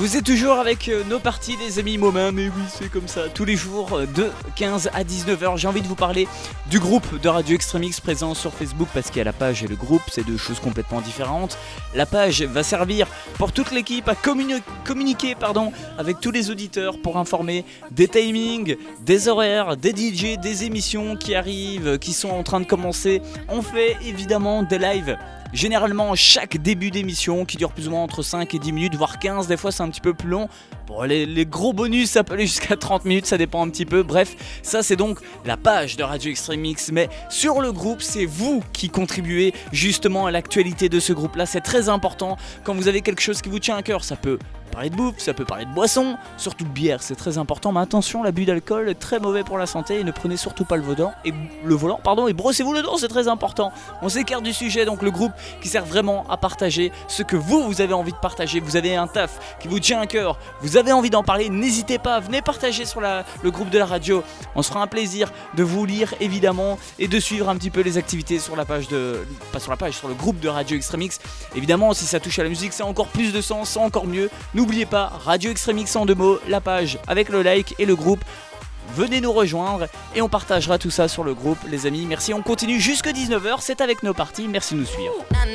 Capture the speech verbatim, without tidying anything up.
Vous êtes toujours avec euh, nos parties les amis Momin, mais oui c'est comme ça, tous les jours euh, de quinze à dix-neuf heures. J'ai envie de vous parler du groupe de Radio Extreme X présent sur Facebook, parce qu'il y a la page et le groupe, c'est deux choses complètement différentes. La page va servir pour toute l'équipe à communi- communiquer pardon, avec tous les auditeurs pour informer des timings, des horaires, des D J, des émissions qui arrivent, qui sont en train de commencer. On fait évidemment des lives. Généralement chaque début d'émission qui dure plus ou moins entre cinq et dix minutes, voire quinze, des fois c'est un petit peu plus long. Bon, les, les gros bonus ça peut aller jusqu'à trente minutes, ça dépend un petit peu. Bref, ça c'est donc la page de Radio Extreme X. Mais sur le groupe, c'est vous qui contribuez justement à l'actualité de ce groupe là. C'est très important quand vous avez quelque chose qui vous tient à cœur. Ça peut parler de bouffe, ça peut parler de boisson, surtout de bière, c'est très important. Mais attention, l'abus d'alcool est très mauvais pour la santé et ne prenez surtout pas le volant et le volant pardon et brossez-vous le dents, c'est très important. On s'écarte du sujet, donc le groupe qui sert vraiment à partager ce que vous vous avez envie de partager. Vous avez un taf qui vous tient à cœur, vous avez envie d'en parler, n'hésitez pas, venez partager sur la, le groupe de la radio. On se fera un plaisir de vous lire évidemment et de suivre un petit peu les activités sur la page de pas sur la page, sur le groupe de Radio Extreme X. Évidemment, si ça touche à la musique, c'est encore plus de sens, c'est encore mieux. N'oubliez pas, Radio Extreme X en deux mots, la page avec le like et le groupe. Venez nous rejoindre et on partagera tout ça sur le groupe les amis. Merci, on continue jusque dix-neuf heures, c'est avec nos parties, merci de nous suivre.